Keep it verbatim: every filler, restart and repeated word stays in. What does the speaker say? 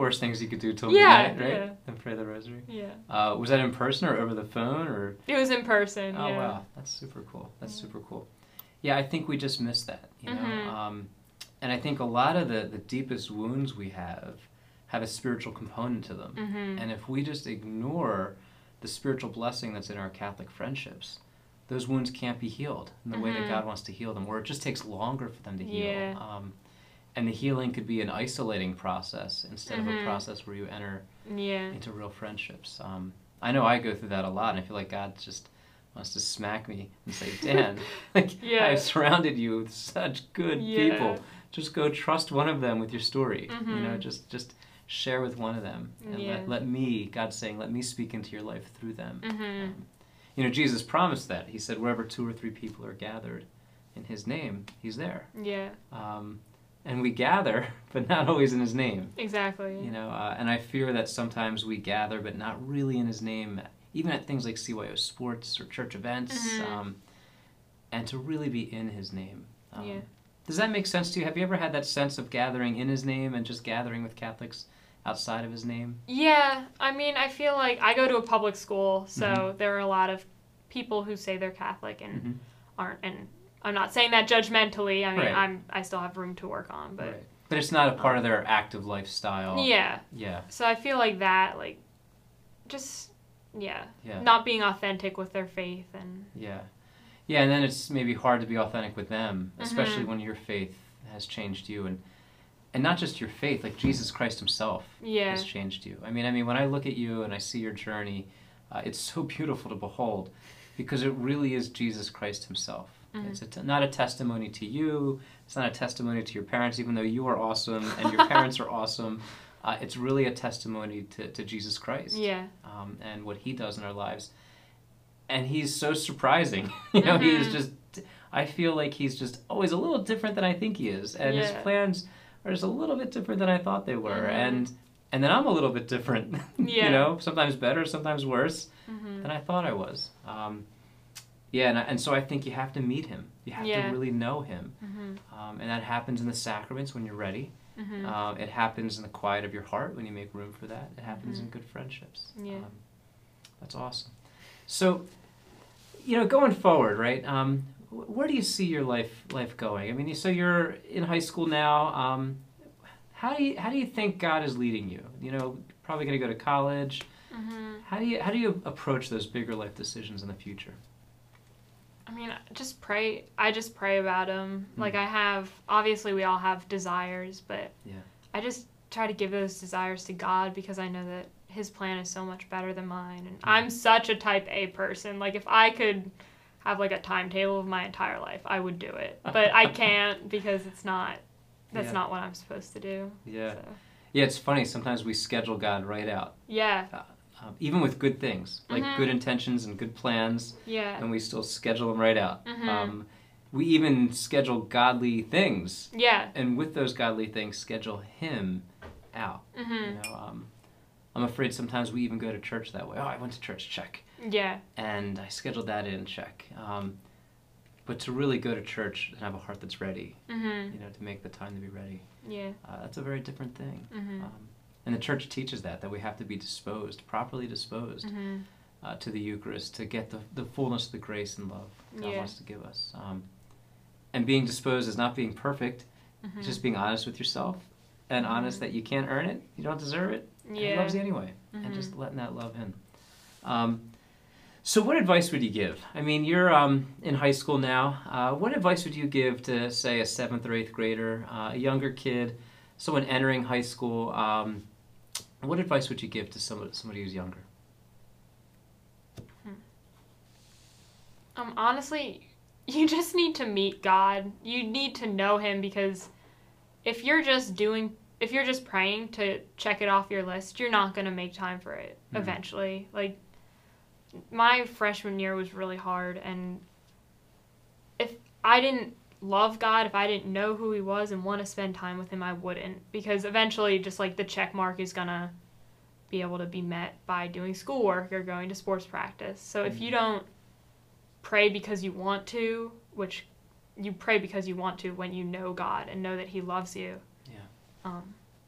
worst things you could do till Yeah, midnight, right? yeah. And pray the rosary. Yeah. Uh, was that in person or over the phone or? It was in person. Oh yeah. wow, that's super cool. That's Yeah. super cool. Yeah, I think we just missed that, you know. Mhm. Um, and I think a lot of the the deepest wounds we have have a spiritual component to them. Mhm. And if we just ignore the spiritual blessing that's in our Catholic friendships, those wounds can't be healed in the way that Mhm. God wants to heal them, or it just takes longer for them to heal. Yeah. Um, and the healing could be an isolating process instead of a Mhm. process where you enter Yeah. into real friendships. Um, I know I go through that a lot, and I feel like God just wants to smack me and say, Dan, like, Yeah. I've surrounded you with such good Yeah. people. Just go trust one of them with your story. You know, Mhm. just just share with one of them. And Yeah. let, let me, God's saying, let me speak into your life through them. Mhm. Um, you know, Jesus promised that. He said, wherever two or three people are gathered in his name, he's there. Yeah. Um, and we gather, but not always in his name. Exactly. You know, uh, and I fear that sometimes we gather, but not really in his name, even at things like C Y O Sports or church events, Mhm. um, and to really be in his name. Um, Yeah. Does that make sense to you? Have you ever had that sense of gathering in his name and just gathering with Catholics outside of his name? Yeah, I mean, I feel like I go to a public school, so Mhm. there are a lot of people who say they're Catholic and Mhm. aren't. And I'm not saying that judgmentally. I mean, Right. I'm I still have room to work on, but Right. But it's not a part of their active lifestyle. yeah. Yeah. So I feel like that, like, just yeah, Yeah. not being authentic with their faith and Yeah. Yeah, and then it's maybe hard to be authentic with them, especially Mhm. when your faith has changed you, and and not just your faith, like Jesus Christ himself yeah, has changed you. I mean, I mean, when I look at you and I see your journey, uh, it's so beautiful to behold because it really is Jesus Christ himself. Mhm. It's a t- not a testimony to you. It's not a testimony to your parents, even though you are awesome and your parents are awesome. Uh, it's really a testimony to, to Jesus Christ yeah, um, and what he does in our lives. And he's so surprising. you know, he is Mhm. just, I feel like he's just always a little different than I think he is. And his Yeah. plans are just a little bit different than I thought they were. Mhm. And and then I'm a little bit different. Yeah. you know, sometimes better, sometimes worse hmm than I thought I was. Um, yeah, and, I- and so I think you have to meet him. You have Yeah. to really know him. hmm Um, and that happens in the sacraments when you're ready. hmm Uh, it happens in the quiet of your heart when you make room for that. It happens Mhm. in good friendships. Yeah. Um, that's awesome. So, you know, going forward, right? Um, wh- where do you see your life life going? I mean, so you're in high school now. Um, how do you how do you think God is leading you? You know, probably going to go to college. hmm How do you how do you approach those bigger life decisions in the future? I mean, just pray. I just pray about them. Mm. Like I have, obviously, we all have desires, but Yeah. I just try to give those desires to God because I know that His plan is so much better than mine. And I'm such a Type A person. Like if I could have like a timetable of my entire life, I would do it. But I can't because it's not. That's Yeah. not what I'm supposed to do. Yeah. So, Yeah, it's funny. Sometimes we schedule God right out, yeah. um, even with good things, like Mhm. good intentions and good plans. Yeah. And we still schedule them right out. Mhm. Um, we even schedule godly things, Yeah. and with those godly things, schedule Him out. hmm You know, um, I'm afraid sometimes we even go to church that way. Oh, I went to church, check, Yeah. and I scheduled that in, check. Um, but to really go to church and have a heart that's ready, hmm you know, to make the time to be ready, Yeah. uh, that's a very different thing. hmm Um, and the church teaches that that we have to be disposed, properly disposed. hmm Uh, to the Eucharist to get the, the fullness of the grace and love God Yeah. wants to give us. Um, and being disposed is not being perfect, hmm it's just being honest with yourself and honest Mhm. that you can't earn it, you don't deserve it, and He Yeah. loves you anyway, Mhm. and just letting that love in. Um, so what advice would you give? I mean, you're um, in high school now. Uh, what advice would you give to, say, a seventh or eighth grader, uh, a younger kid, someone entering high school? Um, what advice would you give to somebody, somebody who's younger? Um, honestly, you just need to meet God. You need to know Him because if you're just doing, if you're just praying to check it off your list, you're not going to make time for it Mhm. eventually. Like, my freshman year was really hard, and if I didn't love God, if I didn't know who He was and want to spend time with Him, I wouldn't. Because eventually, just like the check mark is going to be able to be met by doing schoolwork or going to sports practice. So if you don't pray because you want to, which you pray because you want to when you know God and know that He loves you. Yeah. Um,